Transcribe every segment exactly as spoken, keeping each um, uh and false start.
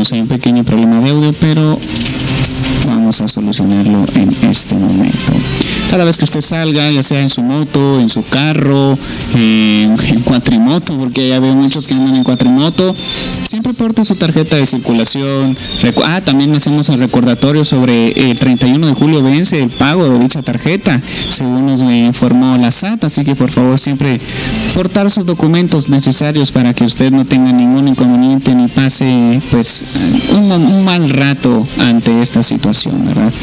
tenemos ahí un pequeño problema de audio, pero vamos a solucionarlo en este momento. Cada vez que usted salga, ya sea en su moto, en su carro, en, en cuatrimoto, porque ya veo muchos que andan en cuatrimoto, siempre porte su tarjeta de circulación. Recu- ah, también hacemos el recordatorio sobre el treinta y uno de julio vence el pago de dicha tarjeta, según nos informó la S A T, así que por favor siempre portar sus documentos necesarios para que usted no tenga ningún inconveniente ni pase pues un, un mal rato ante esta situación, ¿verdad?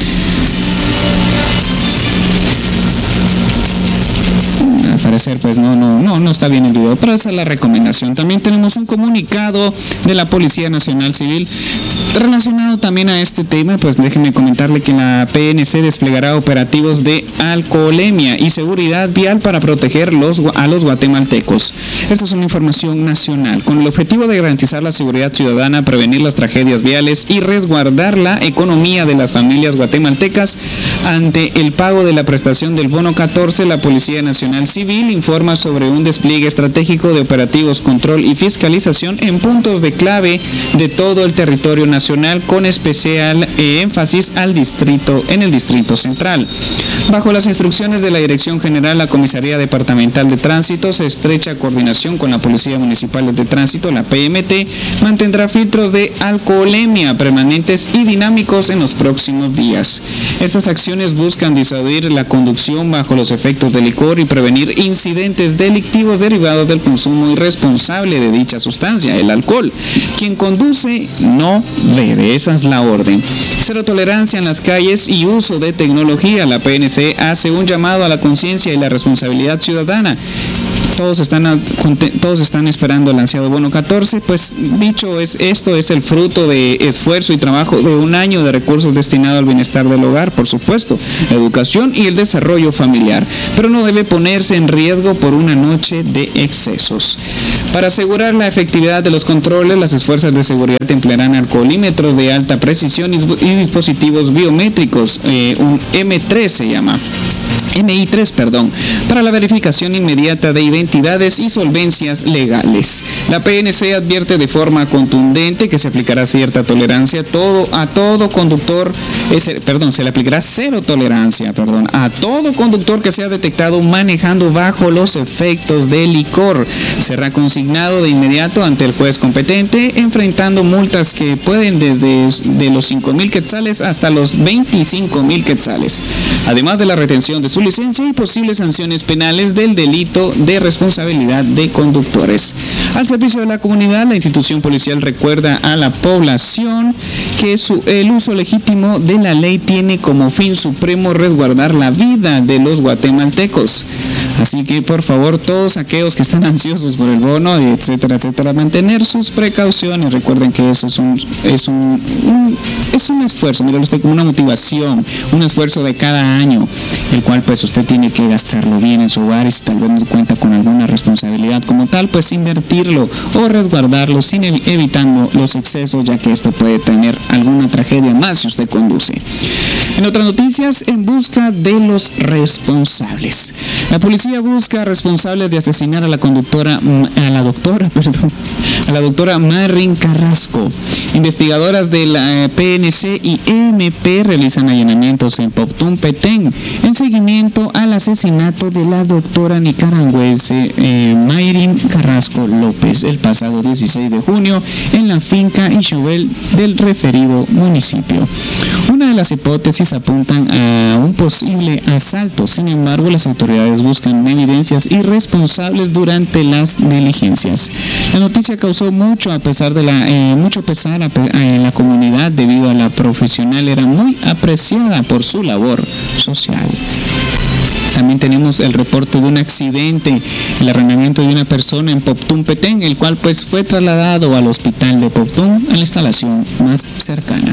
Al parecer pues no, no, no, no está bien el video, pero esa es la recomendación. También tenemos un comunicado de la Policía Nacional Civil relacionado también a este tema. Pues déjenme comentarle que la P N C desplegará operativos de alcoholemia y seguridad vial para proteger los, a los guatemaltecos. Esta es una información nacional, con el objetivo de garantizar la seguridad ciudadana, prevenir las tragedias viales y resguardar la economía de las familias guatemaltecas. Ante el pago de la prestación del bono catorce, la Policía Nacional Civil informa sobre un despliegue estratégico de operativos, control y fiscalización en puntos de clave de todo el territorio nacional, con especial eh, énfasis al distrito, en el Distrito Central. Bajo las instrucciones de la Dirección General, la Comisaría Departamental de Tránsito, se estrecha coordinación con la Policía Municipal de Tránsito, la P M T, mantendrá filtros de alcoholemia permanentes y dinámicos en los próximos días. Estas acciones buscan disuadir la conducción bajo los efectos del licor y prevenir incidentes delictivos derivados del consumo irresponsable de dicha sustancia, el alcohol. Quien conduce no bebe, esa es la orden. Cero tolerancia en las calles y uso de tecnología. La P N C hace un llamado a la conciencia y la responsabilidad ciudadana. Todos están, todos están esperando el ansiado bono catorce, pues dicho es, esto es el fruto de esfuerzo y trabajo de un año de recursos destinados al bienestar del hogar, por supuesto, la educación y el desarrollo familiar, pero no debe ponerse en riesgo por una noche de excesos. Para asegurar la efectividad de los controles, las fuerzas de seguridad emplearán alcoholímetros de alta precisión y dispositivos biométricos, eh, un M tres se llama. M I tres, perdón, para la verificación inmediata de identidades y solvencias legales. La P N C advierte de forma contundente que se aplicará cierta tolerancia todo, a todo conductor, es, perdón, se le aplicará cero tolerancia, perdón, a todo conductor que sea detectado manejando bajo los efectos de licor. Será consignado de inmediato ante el juez competente, enfrentando multas que pueden desde de los cinco mil quetzales hasta los veinticinco mil quetzales, además de la retención de su licencia y posibles sanciones penales del delito de responsabilidad de conductores. Al servicio de la comunidad, la institución policial recuerda a la población que su, el uso legítimo de la ley tiene como fin supremo resguardar la vida de los guatemaltecos. Así que por favor, todos aquellos que están ansiosos por el bono, etcétera, etcétera, mantener sus precauciones. Recuerden que eso es un, es un, un es un esfuerzo, míralo usted como una motivación, un esfuerzo de cada año, el cual pues usted tiene que gastarlo bien en su hogar, y si tal vez no cuenta con alguna responsabilidad como tal, pues invertirlo o resguardarlo, sin ev- evitando los excesos, ya que esto puede tener alguna tragedia más si usted conduce. En otras noticias, en busca de los responsables. La policía busca responsables de asesinar a la conductora, a la doctora, perdón, a la doctora Marín Carrasco. Investigadoras de la P N C y E M P realizan allanamientos en Poptún, Petén, en seguimiento al asesinato de la doctora nicaragüense eh, Marín Carrasco López el pasado dieciséis de junio en la finca Ixobel del referido municipio. Una de las hipótesis apuntan a un posible asalto. Sin embargo, las autoridades buscan evidencias irresponsables durante las diligencias. La noticia causó mucho a pesar de la eh, mucho pesar a, a, en la comunidad, debido a la profesional era muy apreciada por su labor social. También tenemos el reporte de un accidente, el arrendamiento de una persona en Poptún, Petén, el cual pues fue trasladado al hospital de Poptún, a la instalación más cercana.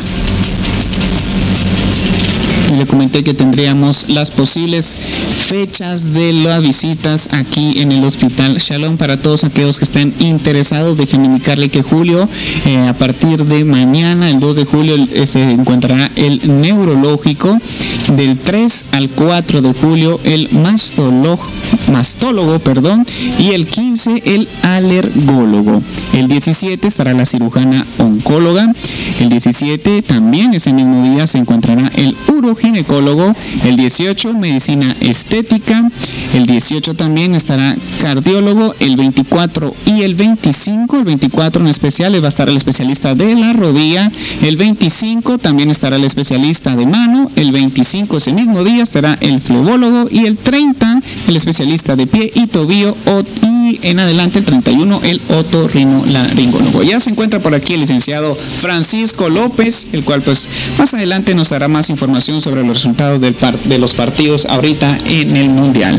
Y le comenté que tendríamos las posibles fechas de las visitas aquí en el Hospital Shalom. Para todos aquellos que estén interesados, déjenme indicarle que julio, eh, a partir de mañana, el dos de julio, eh, se encontrará el neurológico, Del tres al cuatro de julio el mastólogo, mastólogo perdón, y el quince el alergólogo. El diecisiete estará la cirujana oncóloga. El diecisiete también ese mismo día se encontrará el uroginecólogo. El dieciocho medicina estética. El dieciocho también estará cardiólogo. El veinticuatro y el veinticinco, el veinticuatro en especial va a estar el especialista de la rodilla. El veinticinco también estará el especialista de mano. El veinticinco ese mismo día estará el flebólogo, y el treinta el especialista de pie y tobillo, y en adelante el treinta y uno el otorrinolaringólogo. Ya se encuentra por aquí el licenciado Francisco López, el cual pues más adelante nos dará más información sobre los resultados del par de los partidos ahorita en el Mundial.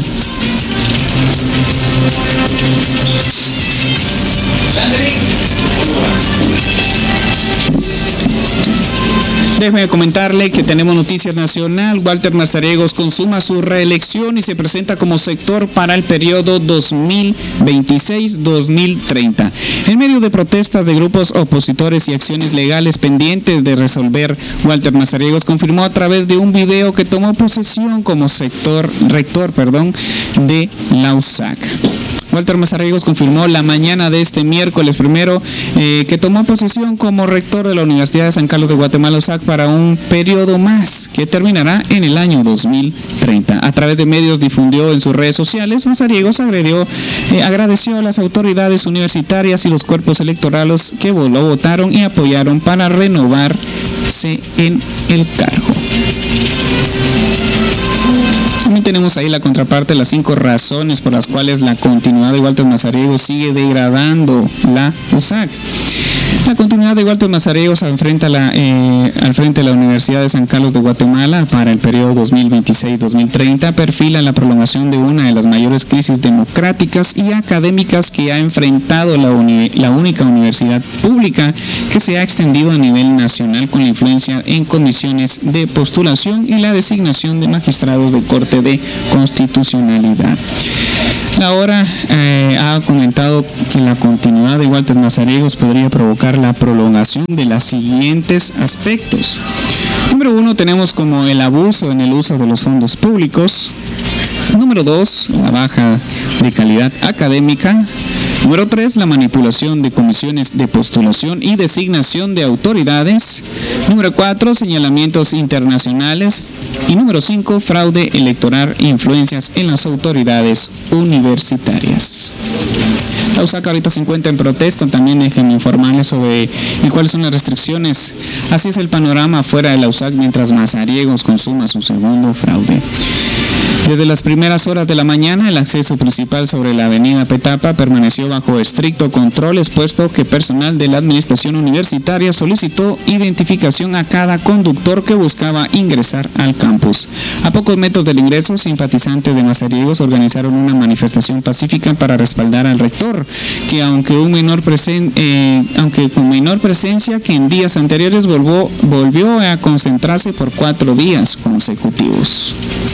Déjeme comentarle que tenemos noticias nacional. Walter Mazariegos consuma su reelección y se presenta como sector para el periodo dos mil veintiséis dos mil treinta. En medio de protestas de grupos opositores y acciones legales pendientes de resolver, Walter Mazariegos confirmó a través de un video que tomó posesión como sector rector, perdón, de la U S A C. Walter Mazariegos confirmó la mañana de este miércoles primero eh, que tomó posesión como rector de la Universidad de San Carlos de Guatemala U S A C para un periodo más que terminará en el año dos mil treinta. A través de medios difundió en sus redes sociales, Mazariegos agredió, eh, agradeció a las autoridades universitarias y los cuerpos electorales que lo votaron y apoyaron para renovarse en el cargo. También tenemos ahí la contraparte, las cinco razones por las cuales la continuidad de Walter Mazariegos sigue degradando la U S A C. La continuidad de Walter Mazariegos al frente, a la, eh, al frente de la Universidad de San Carlos de Guatemala para el periodo dos mil veintiséis dos mil treinta perfila la prolongación de una de las mayores crisis democráticas y académicas que ha enfrentado la, uni, la única universidad pública que se ha extendido a nivel nacional, con la influencia en comisiones de postulación y la designación de magistrados de Corte de Constitucionalidad. La hora eh, ha comentado que la continuidad de Walter Mazariegos podría provocar la prolongación de los siguientes aspectos. Número uno, tenemos como el abuso en el uso de los fondos públicos. Número dos, la baja de calidad académica. Número tres, la manipulación de comisiones de postulación y designación de autoridades. Número cuatro, señalamientos internacionales. Y número cinco, fraude electoral e influencias en las autoridades universitarias. La U S A C ahorita se encuentra en protesta. También déjenme informarles sobre y cuáles son las restricciones. Así es el panorama fuera de la U S A C mientras Mazariegos consuma su segundo fraude. Desde las primeras horas de la mañana, el acceso principal sobre la avenida Petapa permaneció bajo estricto control, expuesto que personal de la administración universitaria solicitó identificación a cada conductor que buscaba ingresar al campus. A pocos metros del ingreso, simpatizantes de Mazariegos organizaron una manifestación pacífica para respaldar al rector, que aunque, un menor presen, eh, aunque con menor presencia que en días anteriores, volvió, volvió a concentrarse por cuatro días consecutivos.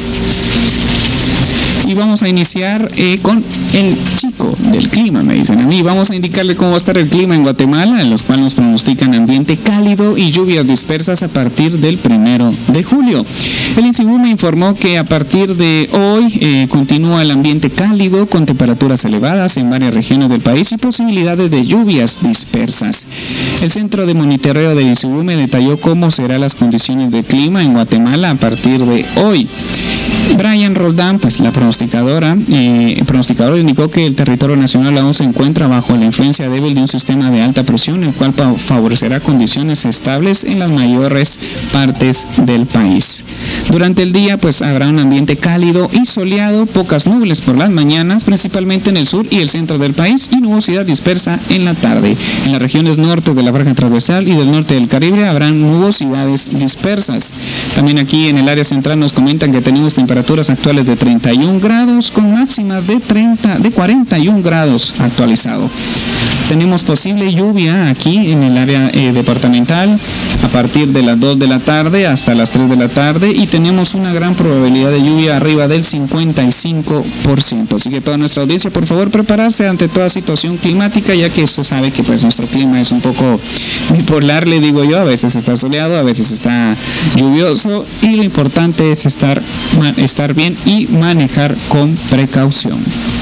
Y vamos a iniciar eh, con el chico del clima, me dicen a mí. Vamos a indicarle cómo va a estar el clima en Guatemala, en los cuales nos pronostican ambiente cálido y lluvias dispersas a partir del primero de julio. El INSIBUME informó que a partir de hoy eh, continúa el ambiente cálido con temperaturas elevadas en varias regiones del país y posibilidades de lluvias dispersas. El Centro de Monitoreo del INSIBUME detalló cómo serán las condiciones de clima en Guatemala a partir de hoy. Brian Roldán, pues la pronosticadora, eh, el pronosticador indicó que el territorio nacional aún se encuentra bajo la influencia débil de un sistema de alta presión, el cual favorecerá condiciones estables en las mayores partes del país. Durante el día, pues habrá un ambiente cálido y soleado, pocas nubes por las mañanas, principalmente en el sur y el centro del país, y nubosidad dispersa en la tarde. En las regiones norte de la franja transversal y del norte del Caribe habrán nubosidades dispersas. También aquí en el área central nos comentan que tenemos temperaturas actuales de treinta y un grados con máximas de treinta, de cuarenta y un grados actualizado. tenemos posible lluvia aquí en el área eh, departamental a partir de las dos de la tarde hasta las tres de la tarde, y tenemos una gran probabilidad de lluvia arriba del cincuenta y cinco por ciento. Así que toda nuestra audiencia, por favor, prepararse ante toda situación climática, ya que usted sabe que pues nuestro clima es un poco bipolar, le digo yo. A veces está soleado, a veces está lluvioso, y lo importante es estar, estar bien y manejar con precaución.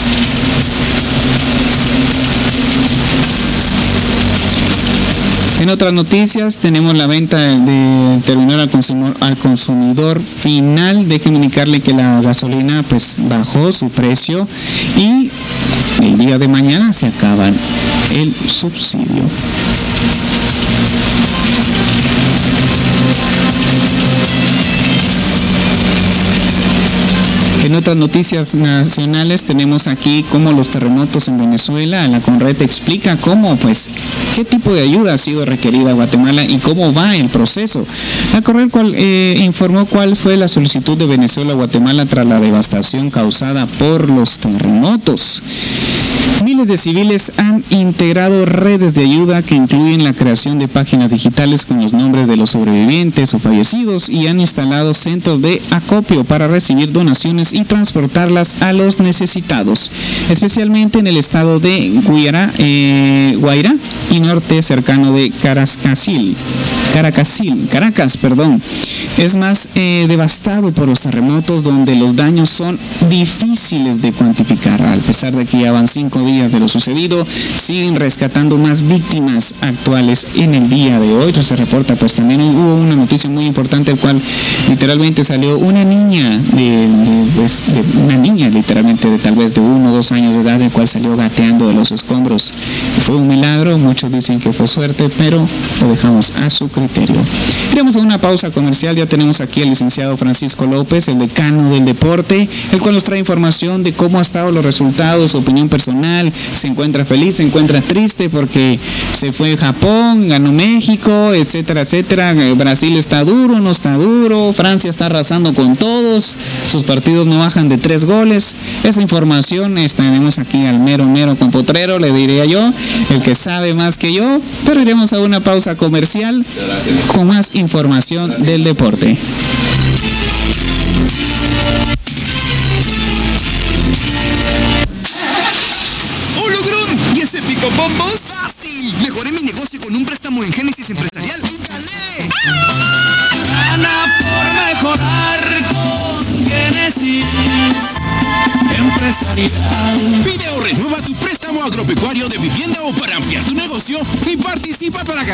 En otras noticias, tenemos la venta de terminal al consumidor, al consumidor final. Déjenme indicarle que la gasolina pues bajó su precio y el día de mañana se acaba el subsidio. En otras noticias nacionales tenemos aquí cómo los terremotos en Venezuela. La CONRED explica cómo, pues, qué tipo de ayuda ha sido requerida a Guatemala y cómo va el proceso. La CONRED cual, eh, informó cuál fue la solicitud de Venezuela a Guatemala tras la devastación causada por los terremotos. Miles de civiles han integrado redes de ayuda que incluyen la creación de páginas digitales con los nombres de los sobrevivientes o fallecidos, y han instalado centros de acopio para recibir donaciones y transportarlas a los necesitados, especialmente en el estado de Guairá, eh, Guairá y norte cercano de Caracacil. Caracacil, Caracas, perdón, es más eh, devastado por los terremotos, donde los daños son difíciles de cuantificar. A pesar de que ya van cinco días de lo sucedido, siguen rescatando más víctimas actuales en el día de hoy. Entonces se reporta, pues también hubo una noticia muy importante, el cual literalmente salió una niña de, de, pues, de una niña literalmente de tal vez de uno o dos años de edad, el cual salió gateando de los escombros. Fue un milagro, muchos dicen que fue suerte, pero lo dejamos a su criterio. Iremos a una pausa comercial. Ya tenemos aquí al licenciado Francisco López, el decano del deporte, el cual nos trae información de cómo han estado los resultados, su opinión personal. Se encuentra feliz, se encuentra triste porque se fue Japón, ganó México, etcétera, etcétera. Brasil está duro, no está duro. Francia está arrasando con todos, sus partidos no bajan de tres goles. Esa información estaremos aquí al mero mero con Potrero, le diría yo, el que sabe más que yo. Pero iremos a una pausa comercial con más información Gracias. del deporte. ¿Y ese pico bombos? ¡Fácil! Mejoré mi negocio con un préstamo en Génesis Empresarial y gané. Gana por mejorar con Génesis Empresarial. Pide o renueva tu préstamo agropecuario de vivienda o para ampliar tu negocio y participa para ganar